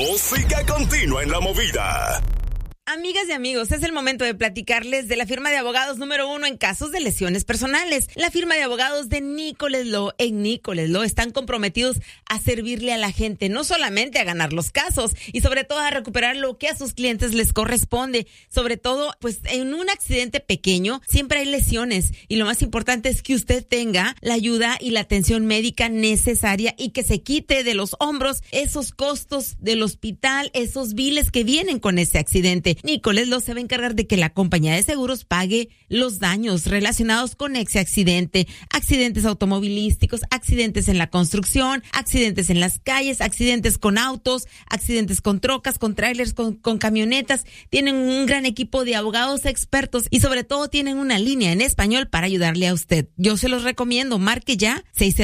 Música continua en la movida. Amigas y amigos, es el momento de platicarles de la firma de abogados número 1 en casos de lesiones personales. La firma de abogados de Nicholas Law. En Nicholas Law están comprometidos a servirle a la gente, no solamente a ganar los casos y sobre todo a recuperar lo que a sus clientes les corresponde. Sobre todo, pues en un accidente pequeño siempre hay lesiones y lo más importante es que usted tenga la ayuda y la atención médica necesaria y que se quite de los hombros esos costos del hospital, esos biles que vienen con ese accidente. Nicholas Law se va a encargar de que la compañía de seguros pague los daños relacionados con ese accidente, accidentes automovilísticos, accidentes en la construcción, accidentes en las calles, accidentes con autos, accidentes con trocas, con trailers, con camionetas. Tienen un gran equipo de abogados expertos y sobre todo tienen una línea en español para ayudarle a usted. Yo se los recomiendo, marque ya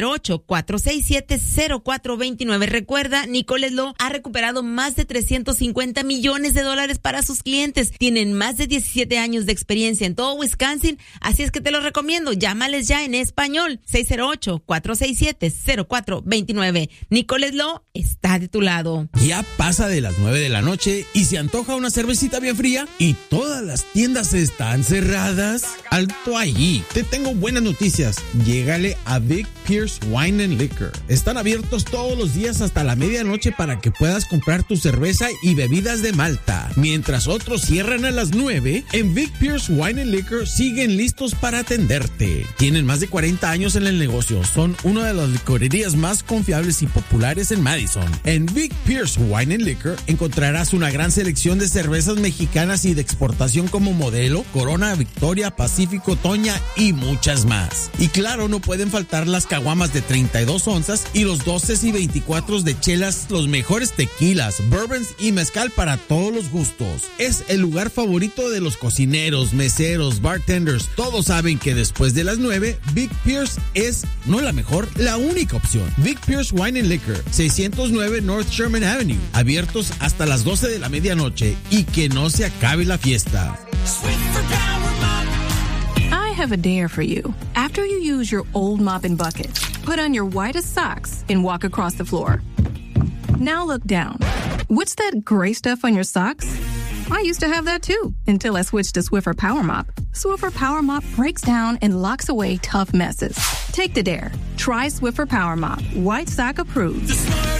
608-467-0429. Recuerda, Nicholas Law ha recuperado más de $350 millones para sus clientes. Tienen más de 17 años de experiencia en todo Wisconsin, así es que te lo recomiendo. Llámales ya en español, 608-467-0429. Nicholas Law está de tu lado. Ya pasa de las 9 de la noche y se antoja una cervecita bien fría y todas las tiendas están cerradas. Alto allí. Te tengo buenas noticias. Llégale a Vic Pierce Wine and Liquor. Están abiertos todos los días hasta la medianoche para que puedas comprar tu cerveza y bebidas de Malta. Mientras otros cierran a las 9, en Vic Pierce Wine and Liquor siguen listos para atenderte. Tienen más de 40 años en el negocio. Son una de las licorerías más confiables y populares en Madison. En Vic Pierce Wine and Liquor encontrarás una gran selección de cervezas mexicanas y de exportación como Modelo, Corona, Victoria, Pacífico, Toña y muchas más. Y claro, no pueden faltar las caguamas de 32 onzas y los 12 y 24 de chelas, los mejores tequilas, bourbons y mezcal para todos los gustos. Es el lugar favorito de los cocineros, meseros, bartenders. Todos saben que después de las 9, Vic Pierce es no la mejor, la única opción. Vic Pierce Wine and Liquor, 609 North Sherman Avenue. Abiertos hasta las 12 de la medianoche y que no se acabe la fiesta. I have a dare for you. After you use your old mop and bucket, put on your whitest socks and walk across the floor. Now look down. What's that gray stuff on your socks? I used to have that too, until I switched to Swiffer Power Mop. Swiffer Power Mop breaks down and locks away tough messes. Take the dare. Try Swiffer Power Mop. White sock approved.